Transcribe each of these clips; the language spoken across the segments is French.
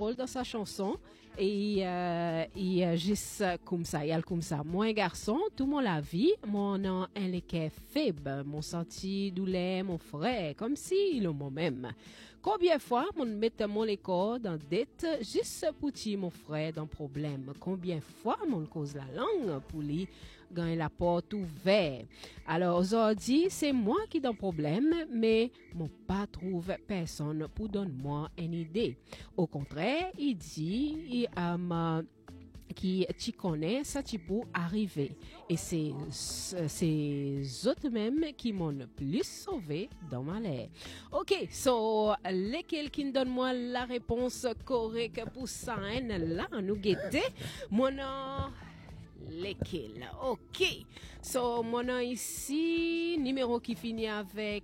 paroles dans sa chanson. Et juste comme ça, il y a comme ça. Moi, un garçon, tout mon la vie, mon un lait faible, mon senti douleur, mon frère, comme si le moi-même. Combien de fois mon mette mon école dans dette juste pour tirer mon frère dans problème. Combien de fois mon cause la langue pour lui gagner la porte ouverte. Alors aujourd'hui, c'est moi qui dans problème, mais mon pas trouve personne pour donner moi une idée. Au contraire, il dit qui tu connais, ça tu peux arriver. Et c'est autres même qui m'ont le plus sauvé dans ma l'air. Ok, so, lesquels qui donne moi la réponse correcte pour ça, là, nous guetter. Mon nom, lesquels? Ok, so, mon nom ici, numéro qui finit avec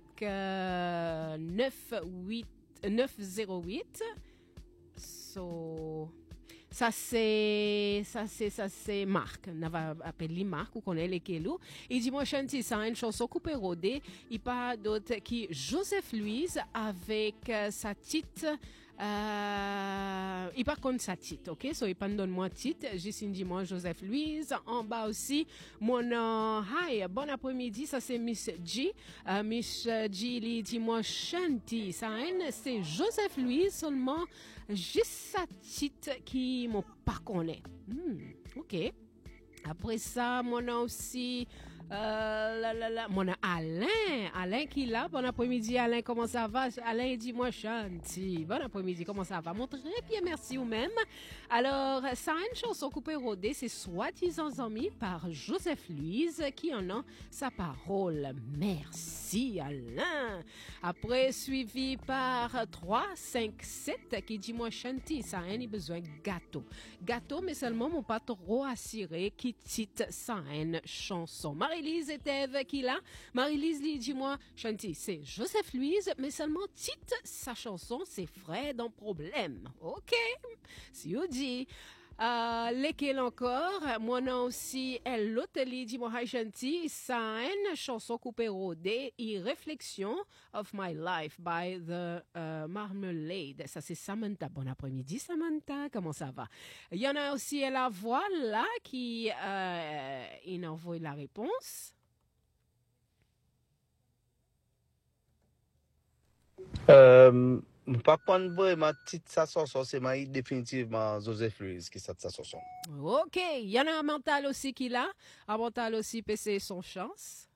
908. So, ça c'est Marc. On va appeler Marc ou connaît les Kelou. Il dit moi chanter ça une chanson coupée rodée. Il parle d'autre qui Joseph Louise avec sa petite il part contre sa titre, ok? So, il pas donne moi titre. Juste dit moi Joseph Louise. En bas aussi, mon hi, bon après-midi. Ça c'est Miss G. Miss G, il dit moi chanty. Ça c'est Joseph Louise seulement. Juste sa titre qui m'ont pas connaît. Ok. Après ça, mon aussi. Mon Alain qui là, bon après-midi Alain, comment ça va? Alain dit moi chanty. Bon après-midi, comment ça va? Mon très bien, merci ou même. Alors, ça a une chanson coupée rodée, c'est soi-disant amis par Joseph Louise qui en a sa parole. Merci Alain. Après, suivi par 3, 5, 7 qui dit moi chanty, ça a une besoin de gâteau. Gâteau, mais seulement mon pas trop assuré qui titre ça a une chanson. Marie-Lise était qui là? Marie-Lise dit moi chanty, c'est Joseph Louise, mais seulement titre sa chanson, c'est Fred en problème. Ok, si vous dit. Lesquels encore? Moi non aussi, elle l'autre dit moi hi chanty, ça une chanson coupée rodée et réflexion of my life by the Marmalade. Ça c'est Samantha. Bon après-midi Samantha, comment ça va? Il y en a aussi la voix là qui il envoie la réponse. Pas prendre vraiment petite sa chanson, c'est définitivement Joseph Louise qui sa chanson. Ok, il y en a un mental aussi qui l'a. Un mental aussi PC son chance.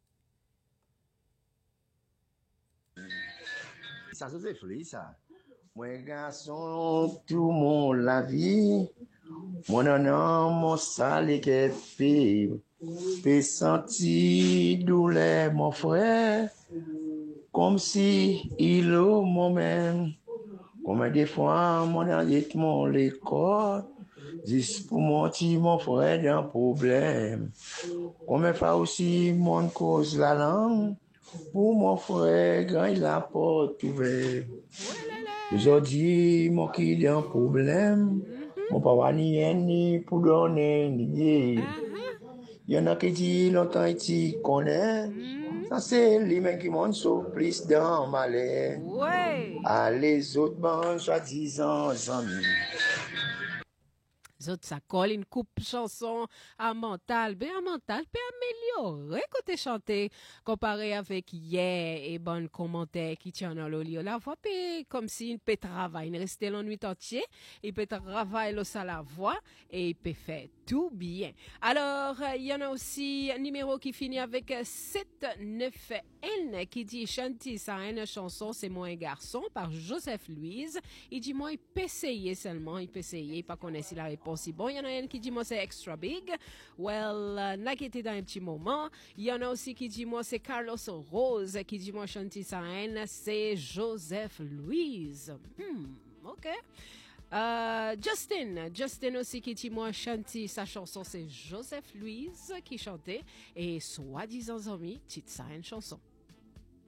Ça Joseph Louise ça. Moi garçon tout mon la vie. Mon nom mon sale que fait sentir douleur mon frère. Comme si il au moi-même. Combien de fois mon allié mon l'école, juste pour mentir mon frère d'un problème. Combien de fois aussi mon cause la langue, pour mon frère quand il a porte ouverte. Aujourd'hui, mon qui a un problème, mon papa ni pour donner ni. Il y en a qui disent longtemps il connaît. Ça c'est lui-même qui monte sur plus dans ma l'air. Ouais. Les autres bandes soi-disant amis. Autres, ça colle une coupe chanson à mental. Ben, à mental peut améliorer côté chanter comparé avec hier et bon commentaire qui tient dans le lieu. La voix peut, comme si il peut travailler, il reste la nuit entière, il peut travailler le la voix et il peut faire tout bien. Alors, il y en a aussi un numéro qui finit avec 7-9-N qui dit chanter ça une chanson, c'est moi un garçon par Joseph Louise. Il dit moi, il peut essayer seulement, il peut essayer, pas connaître si la réponse est bon. Il y en a un qui dit moi c'est extra big. Well, n'a qu'était dans un petit moment. Il y en a aussi qui dit moi c'est Carlos Rose qui dit moi chanter ça une, c'est Joseph Louise. Ok. Justin aussi qui dit moi chanter sa chanson, c'est Joseph Louise qui chantait et soi-disant amis, titre ça une chanson.